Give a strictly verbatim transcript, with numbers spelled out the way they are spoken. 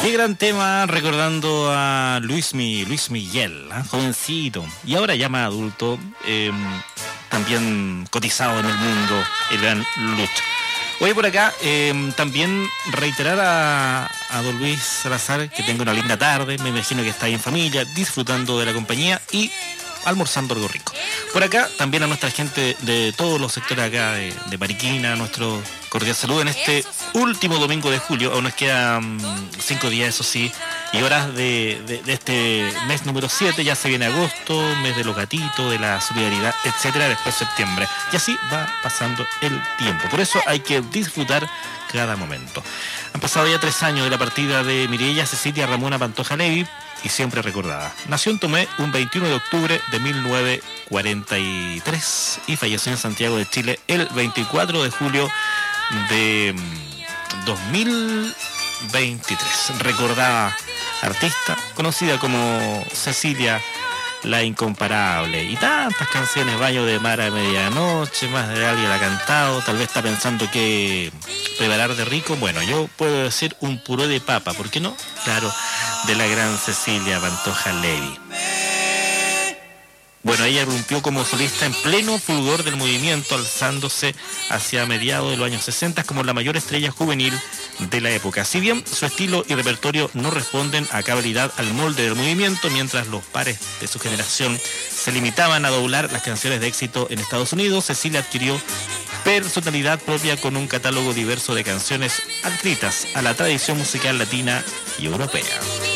Qué gran tema, recordando a Luis, Mi, Luis Miguel, ¿eh? Jovencito, y ahora ya más adulto, eh, también cotizado en el mundo, el gran Lucho. Hoy por acá, eh, también reiterar a, a don Luis Salazar que tenga una linda tarde, me imagino que está ahí en familia, disfrutando de la compañía y almorzando algo rico. Por acá también a nuestra gente de todos los sectores acá de, de Mariquina, nuestro cordial saludo en este último domingo de julio. Aún nos quedan cinco días, eso sí, y horas de, de, de este mes número siete. Ya se viene agosto, mes de los gatitos, de la solidaridad, etcétera. Después septiembre, y así va pasando el tiempo. Por eso hay que disfrutar cada momento. Han pasado ya tres años de la partida de Mireya Cecilia Ramona Pantoja Levi, y siempre recordada. Nació en Tomé un veintiuno de octubre de mil novecientos cuarenta y tres y falleció en Santiago de Chile el veinticuatro de julio de dos mil veintitrés. Recordada artista, conocida como Cecilia la Incomparable, y tantas canciones, Baño de Mar a Medianoche, más de alguien la ha cantado. Tal vez está pensando que preparar de rico. Bueno, yo puedo decir un puré de papa, ¿por qué no? Claro, de la gran Cecilia Pantoja Levi. Bueno, ella irrumpió como solista en pleno fulgor del movimiento, alzándose hacia mediados de los años sesenta como la mayor estrella juvenil de la época. Si bien su estilo y repertorio no responden a cabalidad al molde del movimiento, mientras los pares de su generación se limitaban a doblar las canciones de éxito en Estados Unidos, Cecilia adquirió personalidad propia con un catálogo diverso de canciones adscritas a la tradición musical latina y europea.